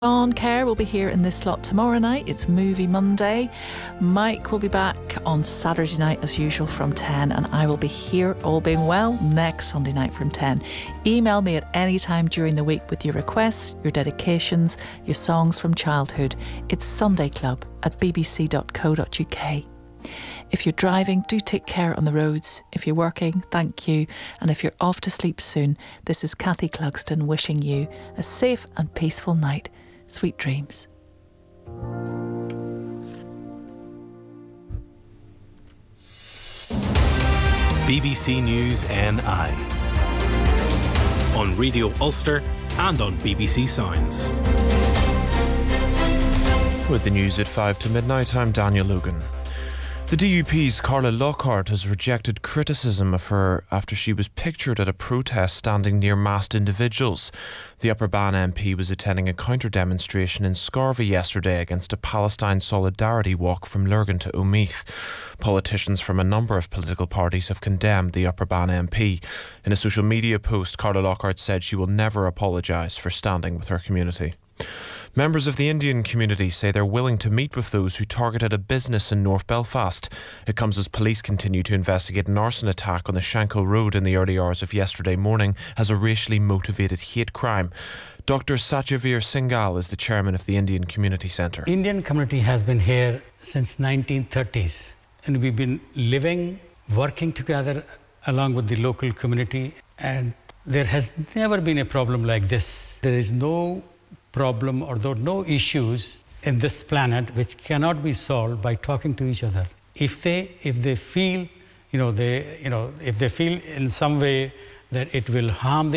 Dawn Kerr will be here in this slot tomorrow night. It's Movie Monday. Mike will be back on Saturday night as usual from 10, and I will be here, all being well, next Sunday night from 10. Email me at any time during the week with your requests, your dedications, your songs from childhood. It's sundayclub@bbc.co.uk. If you're driving, do take care on the roads. If you're working, thank you. And if you're off to sleep soon, this is Kathy Clugston wishing you a safe and peaceful night. Sweet dreams. BBC News NI on Radio Ulster and on BBC Sounds. With the news at 5 to midnight, I'm Daniel Logan. The DUP's Carla Lockhart has rejected criticism of her after she was pictured at a protest standing near masked individuals. The Upper Bann MP was attending a counter-demonstration in Scarva yesterday against a Palestine solidarity walk from Lurgan to Omeath. Politicians from a number of political parties have condemned the Upper Bann MP. In a social media post, Carla Lockhart said she will never apologise for standing with her community. Members of the Indian community say they're willing to meet with those who targeted a business in North Belfast. It comes as police continue to investigate an arson attack on the Shankill Road in the early hours of yesterday morning as a racially motivated hate crime. Dr. Satyavir Singhal is the chairman of the Indian Community Centre. The Indian community has been here since 1930s, and we've been living, working together along with the local community, and there has never been a problem like this. There is no problem or there are no issues in this planet which cannot be solved by talking to each other. If they feel, if they feel in some way that it will harm the